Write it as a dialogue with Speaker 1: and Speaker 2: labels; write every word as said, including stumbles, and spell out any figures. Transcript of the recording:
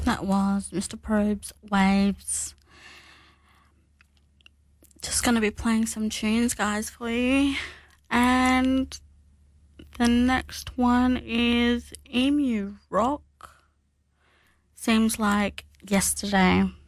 Speaker 1: That was Mister Probe's Waves. Just going to be playing some tunes, guys, for you. And the next one is Emu Rock. Seems like yesterday.